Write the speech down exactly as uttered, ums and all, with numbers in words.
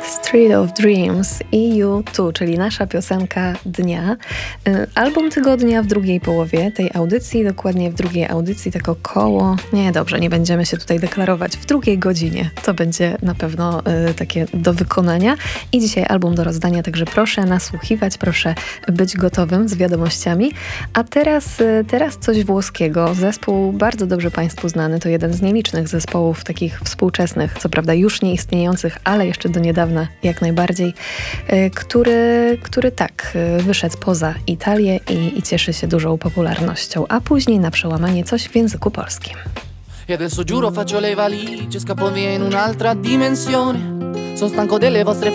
Street of Dreams i U dwa, czyli nasza piosenka dnia. Album tygodnia w drugiej połowie tej audycji, dokładnie w drugiej audycji, tak około, nie dobrze, nie będziemy się tutaj deklarować, w drugiej godzinie. To będzie na pewno y, takie do wykonania. I dzisiaj album do rozdania, także proszę nasłuchiwać, proszę być gotowym z wiadomościami. A teraz, y, teraz coś włoskiego. Zespół bardzo dobrze Państwu znany, to jeden z nielicznych zespołów takich współczesnych, co prawda już nie istniejących, ale jeszcze do niedawna jak najbardziej, który, który tak wyszedł poza Italię i, i cieszy się dużą popularnością, a później na przełamanie coś w języku polskim. E adesso giuro faccio le valigie, scappo via in un'altra dimensione. Sono stanco delle vostre